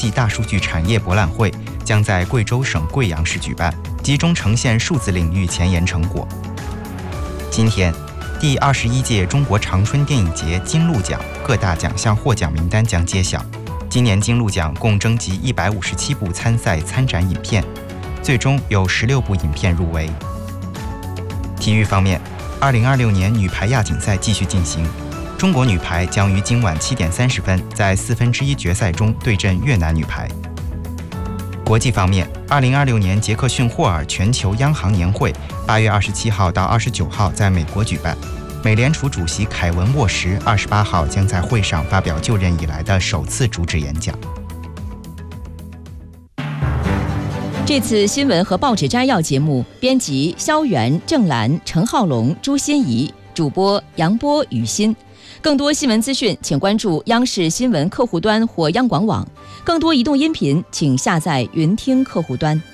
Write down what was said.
际大数据产业博览会将在贵州省贵阳市举办，集中呈现数字领域前沿成果。今天，第21届中国长春电影节金鹿奖各大奖项获奖名单将揭晓。今年金鹿奖共征集157部参赛参展影片，最终有16部影片入围。体育方面，2026年女排亚锦赛继续进行，中国女排将于今晚7点30分在1/4决赛中对阵越南女排。国际方面，2026年杰克逊霍尔全球央行年会8月27号到29号在美国举办。美联储主席凯文·沃什28号将在会上发表就任以来的首次主旨演讲。 这次新闻和报纸摘要节目，编辑肖元、郑兰、陈浩龙、朱欣怡，主播杨波、雨欣。更多新闻资讯，请关注央视新闻客户端或央广网。更多移动音频，请下载云听客户端。